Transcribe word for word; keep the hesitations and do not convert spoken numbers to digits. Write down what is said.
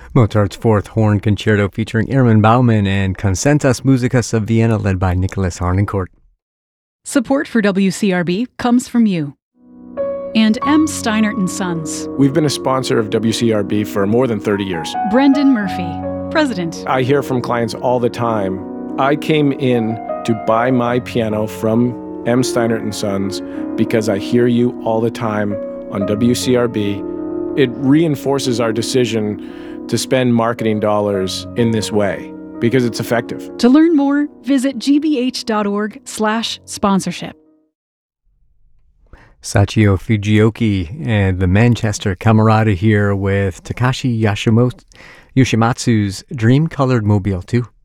Mozart's Fourth Horn Concerto featuring Irmin Bauman and Concertas Musicas of Vienna led by Nicholas Harnoncourt. Support for W C R B comes from you. And M. Steinert and Sons. We've been a sponsor of W C R B for more than thirty years. Brendan Murphy, President. I hear from clients all the time, I came in to buy my piano from M. Steinert and Sons because I hear you all the time on W C R B. It reinforces our decision to spend marketing dollars in this way because it's effective. To learn more, visit gbh.org slash sponsorship. Sachio Fujioka and the Manchester Camerata here with Takashi Yashimo- Yoshimatsu's Dream Colored Mobile two.